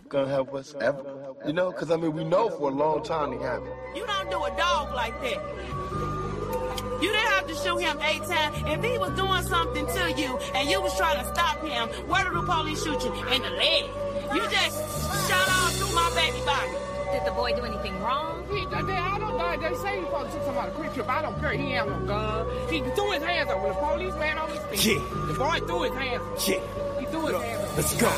gonna help us ever. You know, because I mean, we know for a long time they haven't. You don't do a dog like that. You didn't have to shoot him 8 times. If he was doing something to you and you was trying to stop him, where did the police shoot you? In the leg. You just shot all through my baby body. Did the boy do anything wrong? I don't know. They say he supposed to took somebody a quick trip. I don't care. He ain't have no gun. He threw his hands up when the police ran on his feet. Yeah. The boy threw his hands up. Yeah. He threw his hands up. Let's go.